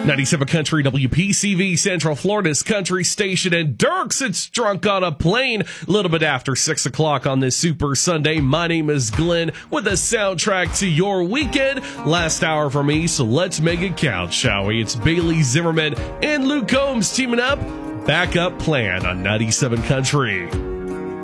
97 Country, WPCV, Central Florida's country station, and Dirks, it's Drunk on a Plane, a little bit after 6 o'clock on this Super Sunday. My name is Glenn with a soundtrack to your weekend. Last hour for me, so let's make it count, shall we? It's Bailey Zimmerman and Luke Combs teaming up. Backup Plan on 97 Country.